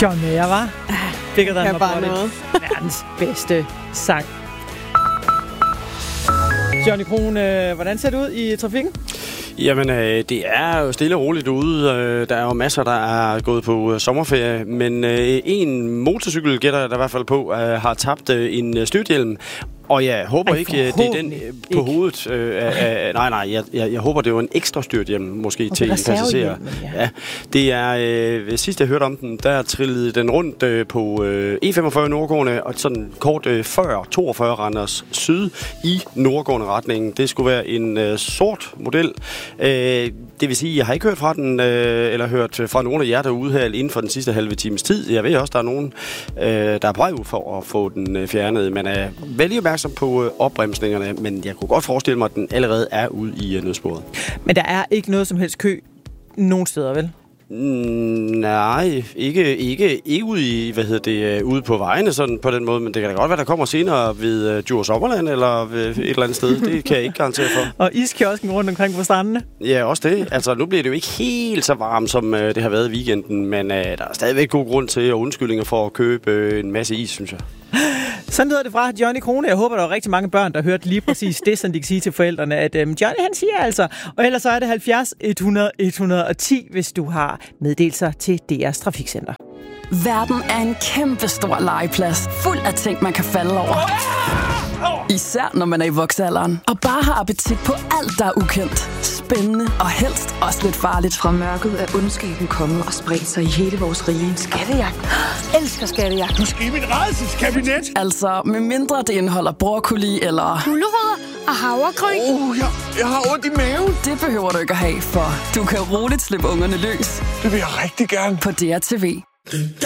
John Mayer, var? Bigger Than My Body. Verdens bedste sang. Johnny Krohn, hvordan ser det ud i trafikken? Jamen, det er jo stille og roligt ude. Der er jo masser, der er gået på sommerferie, men en motorcykel gætter jeg da i hvert fald på, har tabt en styrthjelm. Og jeg håber ikke, det er den på hovedet. Nej, jeg håber, det var en ekstra styrthjelm, måske til en passager. Ja. Det er, sidst jeg hørte om den, der trillede den rundt på E45 nordgående, og sådan kort før 42 Randers syd i nordgående retning. Det skulle være en sort model. Det vil sige, jeg har ikke hørt fra den, eller hørt fra nogen af jer derude her inden for den sidste halve times tid. Jeg ved også, der er nogen, der er på vej ud for at få den fjernet. Man er vældig opmærksom på opbremsningerne, men jeg kunne godt forestille mig, at den allerede er ude i nødsporet. Men der er ikke noget som helst kø nogen steder, vel? Nej, ikke ude i, ude på vejene sådan på den måde, men det kan da godt være, der kommer senere ved Djurs Sommerland eller ved et eller andet sted. Det kan jeg ikke garantere for. Og iskiosken rundt omkring på strandene? Ja, også det. Altså, nu bliver det jo ikke helt så varmt, som det har været i weekenden, men der er stadigvæk god grund til og undskyldninger for at købe en masse is, synes jeg. Sådan lyder det fra Johnny Krohn. Jeg håber, der er rigtig mange børn, der hørte lige præcis det, som de kan sige til forældrene, at Johnny, han siger altså. Og ellers så er det 70 100 110, hvis du har meddelelser til DR's Trafikcenter. Verden er en kæmpe stor legeplads, fuld af ting, man kan falde over. Især når man er i voksealderen og bare har appetit på alt, der er ukendt, spændende og helst også lidt farligt. Fra mørket er ondskaben kommet og spredt sig i hele vores rige. Skattejagt. Elsker skattejagt. Du skal i mit rædselskabinet. Altså, med mindre det indeholder broccoli eller gulerødder og havregryn. Jeg har ondt i maven. Det behøver du ikke at have, for du kan roligt slippe ungerne løs. Det vil jeg rigtig gerne. På DRTV.